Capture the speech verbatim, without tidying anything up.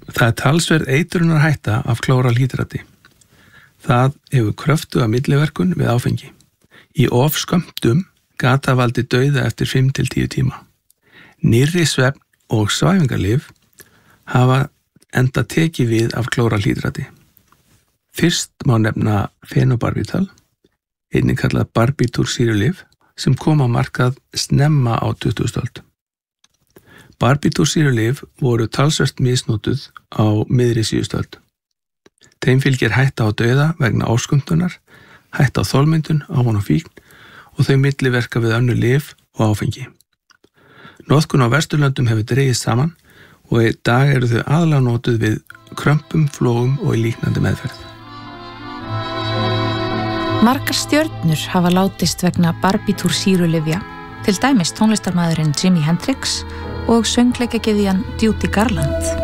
Það er talsverð eitrunar hætta af klóralhídrati. Það hefur kröftuga milliverkun við áfengi. Í ofskömmtum gata valdi dauða eftir fimm til tíu tíma. Nýrri svefn og svæfingarlyf hafa enda tekið við af klóralhídrati. Fyrst má nefna fenobarbital, einnig kallað barbitúrsýrulyf, sem kom á markað snemma á tuttugustu öld. Barbitúrsýrulyf voru talsvert misnotuð á miðri síðustu öld. Þeim fylgir hætta á dauða vegna áskömmtunar, hætta á þolmyndun, ávon og fíkn og þau milliverka við önnur lyf og áfengi. Notkun á Vesturlöndum hefur dregist saman og í dag eru þau aðallega notuð við krömpum, flogum og í líknandi meðferð. Margar stjörnur hafa látist vegna barbitúrsýrulyfja, til dæmis tónlistarmaðurinn Jimi Hendrix og söngleikjagyðjan Judy Garland.